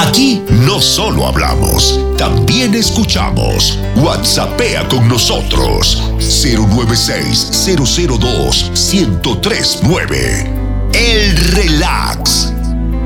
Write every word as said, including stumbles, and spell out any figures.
Aquí no solo hablamos, también escuchamos. WhatsAppea con nosotros. cero nueve seis, cero cero dos, uno cero tres nueve. El Relax.